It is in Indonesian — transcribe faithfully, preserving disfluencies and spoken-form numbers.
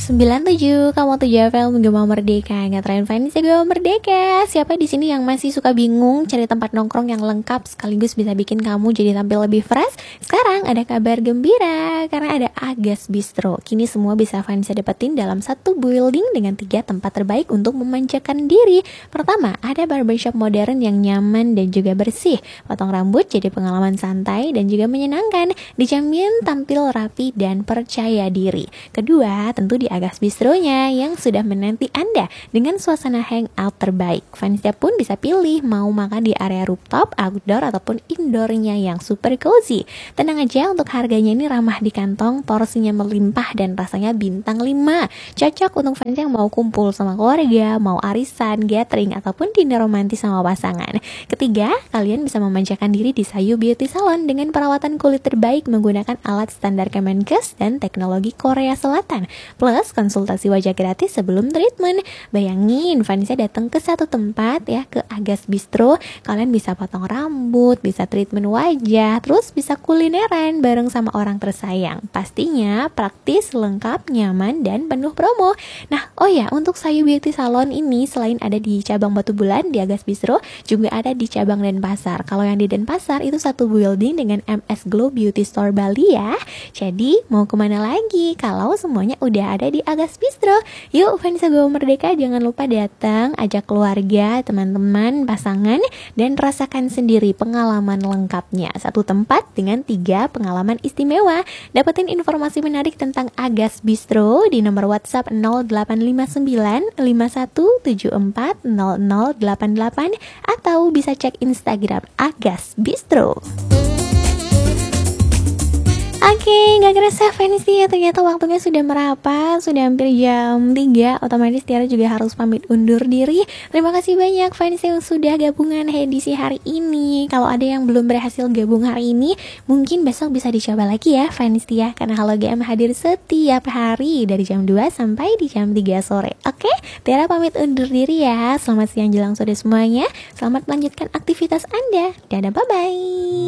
sembilan tujuh, kamu tujuh F M Gema Merdeka, ngetren fans Gema Merdeka. Siapa di sini yang masih suka bingung cari tempat nongkrong yang lengkap sekaligus bisa bikin kamu jadi tampil lebih fresh? Sekarang ada kabar gembira karena ada Agas Bistro. Kini semua bisa fans dapetin dalam satu building dengan tiga tempat terbaik untuk memanjakan diri. Pertama, ada barbershop modern yang nyaman dan juga bersih. Potong rambut jadi pengalaman santai dan juga menyenangkan. Dijamin tampil rapi dan percaya diri. Kedua, tentu di Agas Bistronya yang sudah menanti Anda dengan suasana hangout terbaik. Fansnya pun bisa pilih mau makan di area rooftop, outdoor ataupun indoornya yang super cozy. Tenang aja, untuk harganya ini ramah di kantong, porsinya melimpah dan rasanya bintang lima. Cocok untuk fans yang mau kumpul sama keluarga, mau arisan, gathering ataupun dinner romantis sama pasangan. Ketiga, kalian bisa memanjakan diri di Sayu Beauty Salon dengan perawatan kulit terbaik menggunakan alat standar Kemenkes dan teknologi Korea Selatan. Plus konsultasi wajah gratis sebelum treatment. Bayangin fansnya datang ke satu tempat ya, ke Agas Bistro. Kalian bisa potong rambut, bisa treatment wajah, terus bisa kulineran bareng sama orang tersayang. Pastinya praktis, lengkap, nyaman, dan penuh promo. Nah, oh ya, untuk Sayu Beauty Salon ini selain ada di cabang Batu Bulan di Agas Bistro, juga ada di cabang Denpasar. Kalau yang di Denpasar itu satu building dengan M S Glow Beauty Store Bali ya. Jadi mau kemana lagi kalau semuanya udah ada di Agas Bistro? Yuk fans Gema Merdeka, jangan lupa datang, ajak keluarga, teman-teman, pasangan, dan rasakan sendiri pengalaman lengkapnya. Satu tempat dengan tiga pengalaman istimewa. Dapetin informasi menarik tentang Agas Bistro di nomor WhatsApp nol delapan lima sembilan lima satu tujuh empat nol nol delapan delapan atau bisa cek Instagram Agas Bistro. Oke, okay, gak kerasa fans ya, ternyata waktunya sudah merapat, sudah hampir jam tiga, otomatis Tiara juga harus pamit undur diri. Terima kasih banyak fans yang sudah gabungan edisi hari ini. Kalau ada yang belum berhasil gabung hari ini, mungkin besok bisa dicoba lagi ya fans ya, karena Halo G M hadir setiap hari dari jam dua sampai di jam tiga sore. Oke, okay? Tiara pamit undur diri ya. Selamat siang jelang sore semuanya. Selamat melanjutkan aktivitas Anda. Dadah, bye-bye.